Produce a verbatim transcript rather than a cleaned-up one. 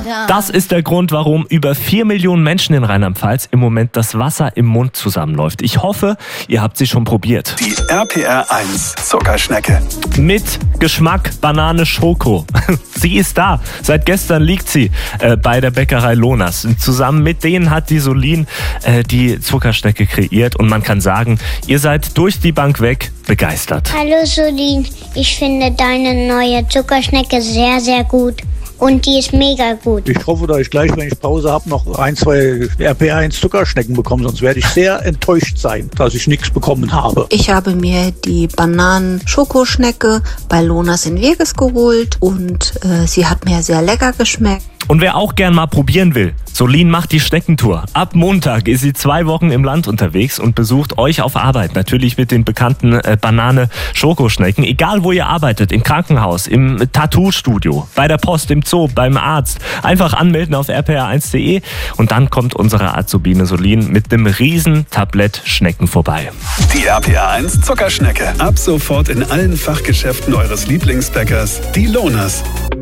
Das ist der Grund, warum über vier Millionen Menschen in Rheinland-Pfalz im Moment das Wasser im Mund zusammenläuft. Ich hoffe, ihr habt sie schon probiert. Die R P R eins Zuckerschnecke. Mit Geschmack Banane Schoko. Sie ist da. Seit gestern liegt sie äh, bei der Bäckerei Lonas. Und zusammen mit denen hat die Solin äh, die Zuckerschnecke kreiert. Und man kann sagen, ihr seid durch die Bank weg begeistert. Hallo Solin, ich finde deine neue Zuckerschnecke sehr, sehr gut. Und die ist mega gut. Ich hoffe, dass ich gleich, wenn ich Pause habe, noch ein, zwei R P R eins Zuckerschnecken bekomme. Sonst werde ich sehr enttäuscht sein, dass ich nichts bekommen habe. Ich habe mir die Bananen-Schokoschnecke bei Lonas in Weges geholt und äh, sie hat mir sehr lecker geschmeckt. Und wer auch gern mal probieren will, Solin macht die Schneckentour. Ab Montag ist sie zwei Wochen im Land unterwegs und besucht euch auf Arbeit. Natürlich mit den bekannten äh, Banane-Schokoschnecken. Egal wo ihr arbeitet, im Krankenhaus, im Tattoo-Studio, bei der Post, im Zoo, beim Arzt. Einfach anmelden auf r p r eins punkt de und dann kommt unsere Azubine Solin mit einem riesen Tablett Schnecken vorbei. Die R P R eins Zuckerschnecke. Ab sofort in allen Fachgeschäften eures Lieblingsbäckers, die Lonas.